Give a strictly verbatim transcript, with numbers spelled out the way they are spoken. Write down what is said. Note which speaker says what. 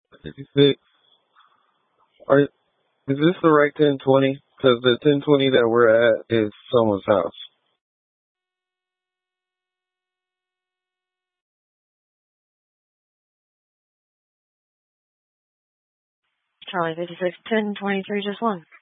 Speaker 1: fifty-six. Are, is this the right ten twenty? Because the ten twenty that we're at is someone's house.
Speaker 2: Charlie fifty-six, ten twenty-three, just one.